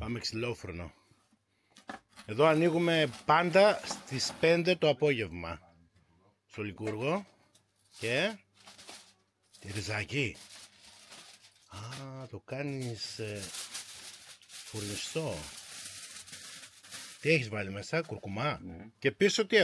Πάμε ξυλόφρονο. Εδώ ανοίγουμε πάντα στις 5 το απόγευμα. Στο Λικούργο. Και τυρζάκι. Α, το κάνεις φουρνιστό. Τι έχεις βάλει μέσα, κουρκουμά? Ναι. Και πίσω τι